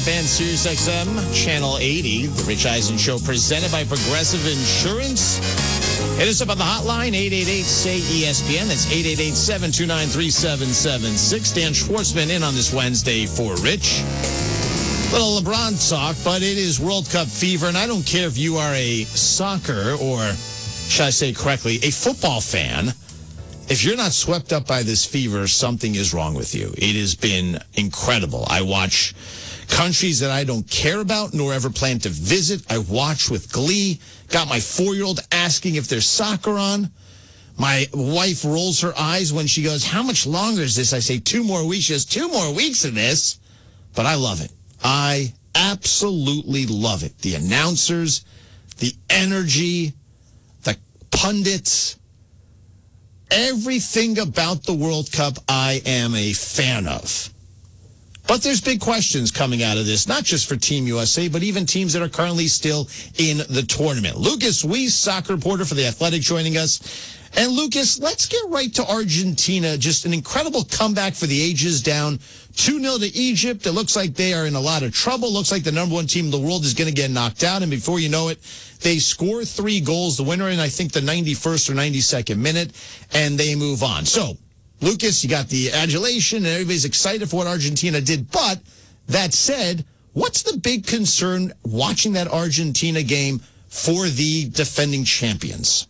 app and SiriusXM Channel 80. The Rich Eisen Show presented by Progressive Insurance. Hit us up on the hotline, 888-SAY-ESPN. That's 888-729-3776. Dan Schwartzman in on this Wednesday for Rich. Little LeBron talk, but it is World Cup fever, and I don't care if you are a soccer or, should I say correctly, a football fan. If you're not swept up by this fever, something is wrong with you. It has been incredible. I watch countries that I don't care about nor ever plan to visit. I watch with glee. Got my 4-year-old asking if there's soccer on. My wife rolls her eyes when she goes, how much longer is this? I say 2 more weeks. She goes, 2 more weeks of this? But I love it. I absolutely love it. The announcers, the energy, the pundits, everything about the World Cup I am a fan of. But there's big questions coming out of this, not just for Team USA, but even teams that are currently still in the tournament. Lucas Weiss, soccer reporter for The Athletic, joining us. And Lucas, let's get right to Argentina. Just an incredible comeback for the ages, down 2-0 to Egypt. It looks like they are in a lot of trouble. Looks like the number 1 team in the world is going to get knocked out. And before you know it, they score 3 goals, the winner in, I think, the 91st or 92nd minute, and they move on. So, Lucas, you got the adulation, and everybody's excited for what Argentina did. But that said, what's the big concern watching that Argentina game for the defending champions?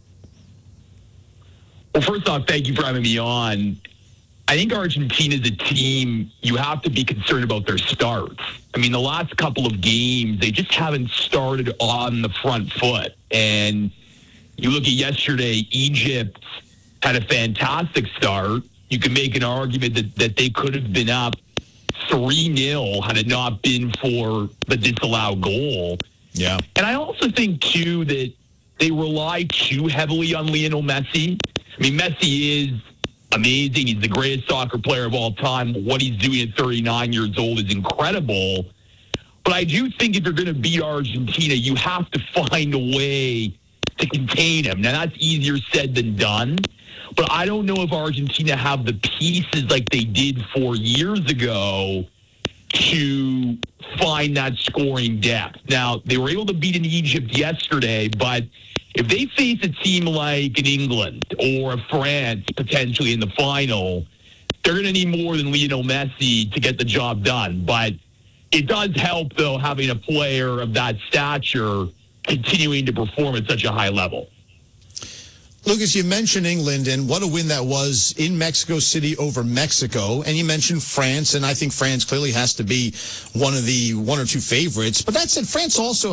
Well, first off, thank you for having me on. I think Argentina is a team you have to be concerned about their starts. I mean, the last couple of games, they just haven't started on the front foot. And you look at yesterday, Egypt had a fantastic start. You can make an argument that they could have been up 3-0 had it not been for the disallowed goal. Yeah. And I also think, too, that they rely too heavily on Lionel Messi. I mean, Messi is amazing. He's the greatest soccer player of all time. What he's doing at 39 years old is incredible. But I do think if you're going to beat Argentina, you have to find a way to contain him. Now, that's easier said than done. But I don't know if Argentina have the pieces like they did 4 years ago to find that scoring depth. Now, they were able to beat an Egypt yesterday, but if they face a team like an England or a France potentially in the final, they're going to need more than Lionel Messi to get the job done. But it does help, though, having a player of that stature continuing to perform at such a high level. Lucas, you mentioned England, and what a win that was in Mexico City over Mexico. And you mentioned France, and I think France clearly has to be one of the 1 or 2 favorites. But that said, France also